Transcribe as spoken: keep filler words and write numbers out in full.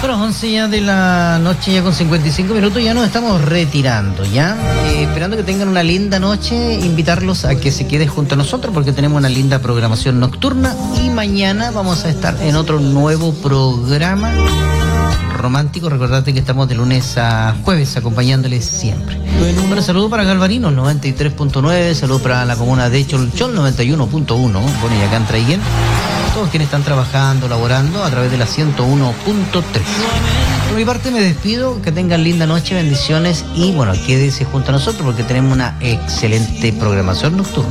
Bueno, once ya de la noche, ya con cincuenta y cinco minutos, ya nos estamos retirando, ¿ya? Eh, esperando que tengan una linda noche, invitarlos a que se queden junto a nosotros porque tenemos una linda programación nocturna y mañana vamos a estar en otro nuevo programa romántico. Recordate que estamos de lunes a jueves acompañándoles siempre. Bueno, saludo para Galvarino, noventa y tres punto nueve, saludo para la comuna de Cholchol, noventa y uno punto uno, bueno, y acá en Traiguén, todos quienes están trabajando, laborando a través de la ciento uno punto tres. Por mi parte me despido, que tengan linda noche, bendiciones y bueno, quédese junto a nosotros porque tenemos una excelente programación nocturna.